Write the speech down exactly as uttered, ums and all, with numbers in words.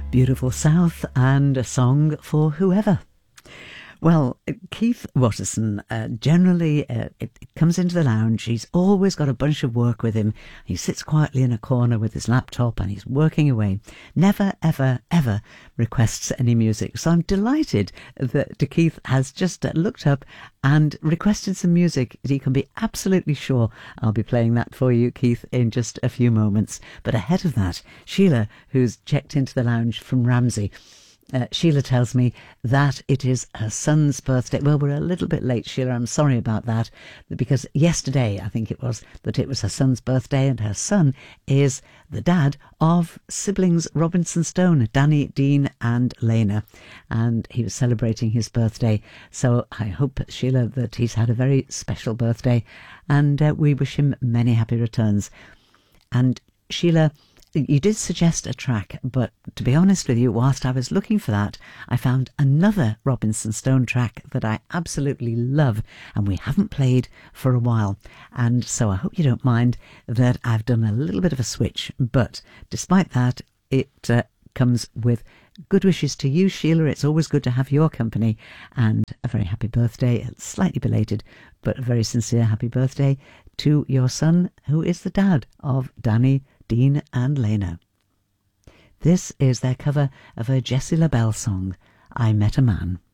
Beautiful South and a song for whoever. Well, Keith Watterson, uh, generally uh, it, it comes into the lounge. He's always got a bunch of work with him. He sits quietly in a corner with his laptop and he's working away. Never, ever, ever requests any music. So I'm delighted that Keith has just uh, looked up and requested some music. You can be absolutely sure I'll be playing that for you, Keith, in just a few moments. But ahead of that, Sheila, who's checked into the lounge from Ramsey, Uh, Sheila tells me that it is her son's birthday. Well, we're a little bit late, Sheila. I'm sorry about that, because yesterday, I think it was, that it was her son's birthday, and her son is the dad of siblings Robinson Stone, Danny, Dean and Lena, and he was celebrating his birthday. So I hope, Sheila, that he's had a very special birthday, and uh, we wish him many happy returns. And Sheila, you did suggest a track, but to be honest with you, whilst I was looking for that, I found another Robinson Stone track that I absolutely love and we haven't played for a while. And so I hope you don't mind that I've done a little bit of a switch. But despite that, it uh, comes with good wishes to you, Sheila. It's always good to have your company, and a very happy birthday, slightly belated, but a very sincere happy birthday to your son, who is the dad of Danny, Dean and Lena. This is their cover of a Jessie LaBelle song, I Met a Man.